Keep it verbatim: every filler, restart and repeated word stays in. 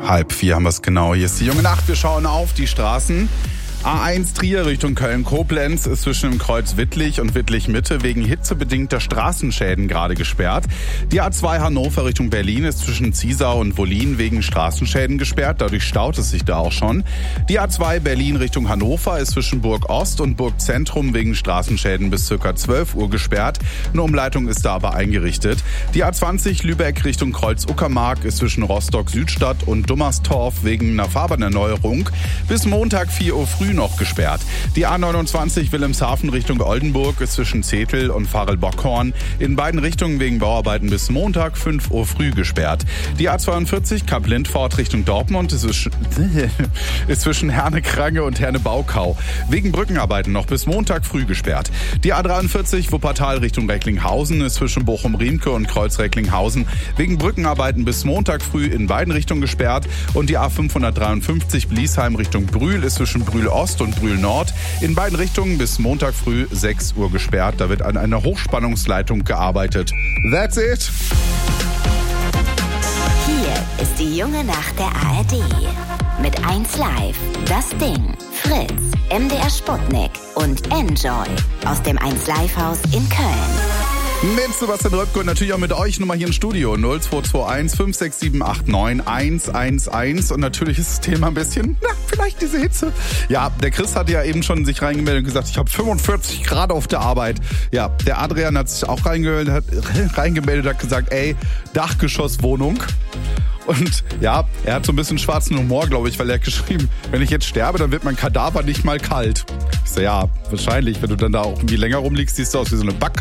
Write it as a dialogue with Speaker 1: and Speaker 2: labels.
Speaker 1: Halb vier haben wir es genau. Hier ist die junge Nacht. Wir schauen auf die Straßen. A eins Trier Richtung Köln-Koblenz ist zwischen dem Kreuz Wittlich und Wittlich-Mitte wegen hitzebedingter Straßenschäden gerade gesperrt. Die A zwei Hannover Richtung Berlin ist zwischen Ziesau und Wollin wegen Straßenschäden gesperrt. Dadurch staut es sich da auch schon. Die A zwei Berlin Richtung Hannover ist zwischen Burg Ost und Burg Zentrum wegen Straßenschäden bis ca. zwölf Uhr gesperrt. Eine Umleitung ist da aber eingerichtet. Die A zwanzig Lübeck Richtung Kreuz-Uckermark ist zwischen Rostock-Südstadt und Dummerstorf wegen einer Fahrbahnerneuerung bis Montag vier Uhr früh noch gesperrt. Die A neunundzwanzig Wilhelmshaven Richtung Oldenburg ist zwischen Zetel und Varel-Bockhorn in beiden Richtungen wegen Bauarbeiten bis Montag fünf Uhr früh gesperrt. Die A zweiundvierzig Kap-Lindfort Richtung Dortmund ist, ist zwischen Herne-Krange und Herne-Baukau wegen Brückenarbeiten noch bis Montag früh gesperrt. Die A dreiundvierzig Wuppertal Richtung Recklinghausen ist zwischen Bochum-Riemke und Kreuz-Recklinghausen wegen Brückenarbeiten bis Montag früh in beiden Richtungen gesperrt. Und die A fünfhundertdreiundfünfzig Bliesheim Richtung Brühl ist zwischen Brühl Ost und Brühl Nord in beiden Richtungen bis Montag früh sechs Uhr gesperrt. Da wird an einer Hochspannungsleitung gearbeitet. That's it.
Speaker 2: Hier ist die junge Nacht der A R D. Mit eins Live, Das Ding, Fritz, M D R Sputnik und Enjoy aus dem eins Live Haus in Köln.
Speaker 1: Mit Sebastian Röpke und natürlich auch mit euch nochmal hier im Studio. null zwei zwei eins fünf sechs sieben acht neun eins eins eins. Und natürlich ist das Thema ein bisschen, na, vielleicht diese Hitze. Ja, der Chris hat ja eben schon sich reingemeldet und gesagt, ich habe fünfundvierzig Grad auf der Arbeit. Ja, der Adrian hat sich auch reingemeldet, hat, reingemeldet, hat gesagt, ey, Dachgeschosswohnung. Und ja, er hat so ein bisschen schwarzen Humor, glaube ich, weil er hat geschrieben, wenn ich jetzt sterbe, dann wird mein Kadaver nicht mal kalt. Ich so, ja, wahrscheinlich, wenn du dann da auch irgendwie länger rumliegst, siehst du aus wie so eine Back